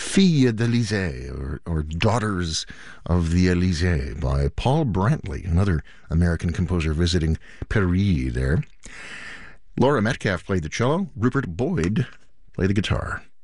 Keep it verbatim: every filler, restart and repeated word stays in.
Filles d'Elysée, or, or Daughters of the Elysée, by Paul Brantley, another American composer visiting Paris there. Laura Metcalf played the cello. Rupert Boyd played the guitar.